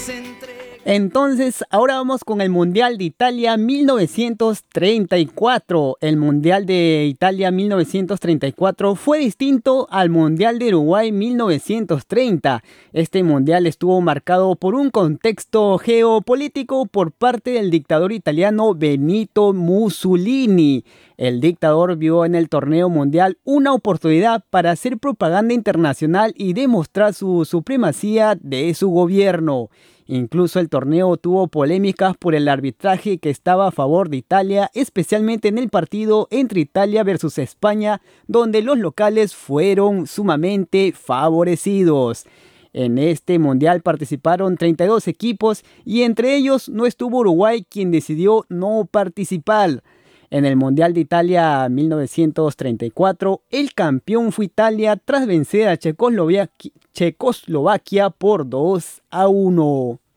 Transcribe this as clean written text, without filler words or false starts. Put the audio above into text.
Entonces, ahora vamos con el Mundial de Italia 1934. El Mundial de Italia 1934 fue distinto al Mundial de Uruguay 1930. Este Mundial estuvo marcado por un contexto geopolítico por parte del dictador italiano Benito Mussolini. El dictador vio en el torneo mundial una oportunidad para hacer propaganda internacional y demostrar su supremacía de su gobierno. Incluso el torneo tuvo polémicas por el arbitraje que estaba a favor de Italia, especialmente en el partido entre Italia versus España, donde los locales fueron sumamente favorecidos. En este mundial participaron 32 equipos y entre ellos no estuvo Uruguay, quien decidió no participar. En el Mundial de Italia 1934, el campeón fue Italia tras vencer a Checoslovaquia por 2-1.